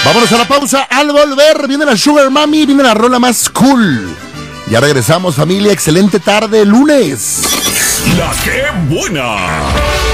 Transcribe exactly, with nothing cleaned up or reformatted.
Vámonos a la pausa. Al volver viene la Sugar Mami, viene la rola más cool. Ya regresamos, familia. Excelente tarde, lunes. La que buena.